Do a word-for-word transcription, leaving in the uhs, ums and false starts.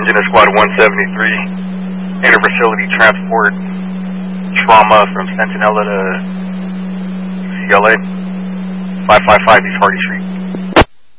Unit Squad one seventy-three, inter-facility transport trauma from Centinela to U C L A, five five five East Hardy Street.